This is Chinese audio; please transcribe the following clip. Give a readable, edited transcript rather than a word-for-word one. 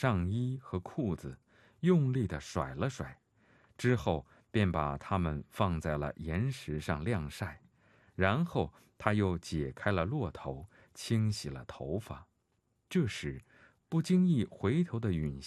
上衣和裤子，用力地甩了甩，之后便把它们放在了岩石上晾晒，然后他又解开了骆头，清洗了头发。这时，不经意回头的允